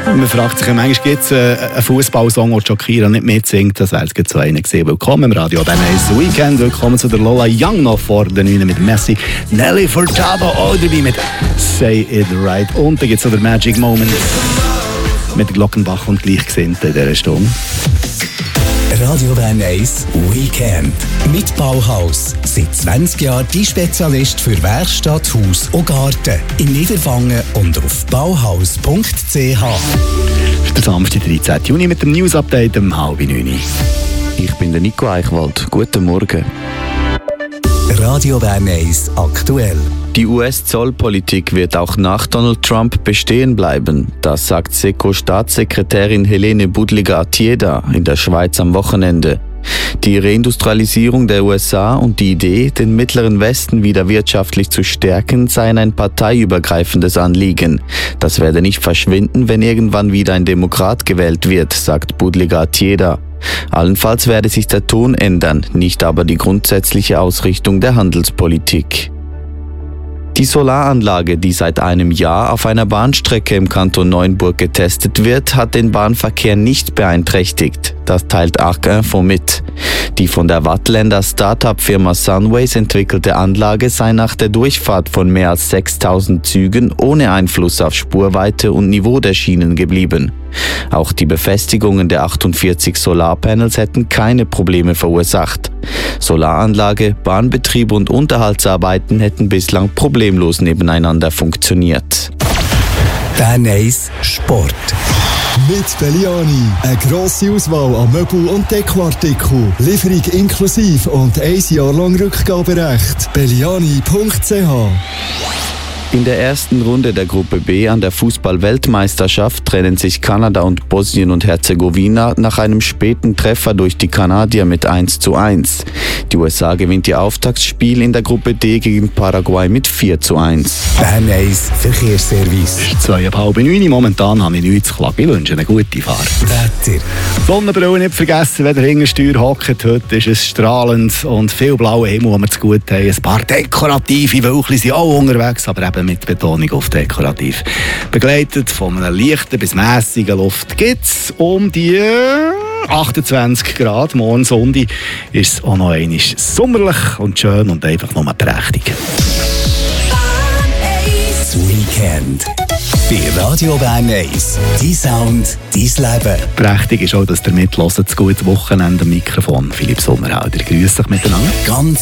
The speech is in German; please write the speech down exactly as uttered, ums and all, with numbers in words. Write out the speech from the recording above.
Man fragt sich, manchmal gibt es einen Fußballsong, den Shakira nicht mitsingt. Das wäre jetzt so einer gewesen. Willkommen im Radio Bern eins Weekend. Willkommen zu der Lola Young noch vor der neun mit Messi. Nelly Furtado auch dabei mit Say It Right. Und dann gibt es so den Magic Moment mit Glockenbach und Gleichgesinnten in dieser Stunde. Radio Bern eins Weekend mit Bauhaus. Seit zwanzig Jahren die Spezialist für Werkstatt, Haus und Garten. In Niederwangen und auf bauhaus punkt c h. Der Samstag, dreizehnten Juni mit dem News-Update um halb neun. Ich bin der Nico Eichwald. Guten Morgen. Radio Bern eins aktuell. Die U S-Zollpolitik wird auch nach Donald Trump bestehen bleiben. Das sagt SECO-Staatssekretärin Helene Budliger-Tieda in der Schweiz am Wochenende. Die Reindustrialisierung der U S A und die Idee, den Mittleren Westen wieder wirtschaftlich zu stärken, seien ein parteiübergreifendes Anliegen. Das werde nicht verschwinden, wenn irgendwann wieder ein Demokrat gewählt wird, sagt Budliger-Tieda. Allenfalls werde sich der Ton ändern, nicht aber die grundsätzliche Ausrichtung der Handelspolitik. Die Solaranlage, die seit einem Jahr auf einer Bahnstrecke im Kanton Neuenburg getestet wird, hat den Bahnverkehr nicht beeinträchtigt. Das teilt Arc Info mit. Die von der Wattländer Start-up-Firma Sunways entwickelte Anlage sei nach der Durchfahrt von mehr als sechstausend Zügen ohne Einfluss auf Spurweite und Niveau der Schienen geblieben. Auch die Befestigungen der achtundvierzig Solarpanels hätten keine Probleme verursacht. Solaranlage, Bahnbetrieb und Unterhaltsarbeiten hätten bislang problemlos nebeneinander funktioniert. Bern eins Sport. Mit Belliani. Eine grosse Auswahl an Möbel- und Dekoartikeln. Lieferung inklusive und ein Jahr lang Rückgaberecht. belliani punkt c h. In der ersten Runde der Gruppe B an der Fußball-Weltmeisterschaft trennen sich Kanada und Bosnien und Herzegowina nach einem späten Treffer durch die Kanadier mit eins zu eins. Die U S A gewinnt ihr Auftaktspiel in der Gruppe D gegen Paraguay mit vier zu eins. Bern eins Verkehrsservice. Zwei ab halb neun. Momentan habe ich nichts zu klagen. Ich wünsche eine gute Fahrt. Wetter. Sonnenbrille nicht vergessen, wenn ihr hinter Steuer hockt. Heute ist es strahlend und viel blauer Himmel, den wir zu gut haben. Ein paar dekorative Wölkchen sind auch unterwegs, aber eben mit Betonung auf dekorativ. Begleitet von einer leichten bis mässigen Luft gibt es um die achtundzwanzig Grad. Morgen Sonntag ist es auch noch einmal sommerlich und schön und einfach nur prächtig. Das Weekend. Bei Radio Bern eins. Dein Sound, dein Leben. Prächtig ist auch, dass ihr mithört. Das gute Wochenende am Mikrofon. Philipp Sommerhalder. Grüß dich miteinander. Ganz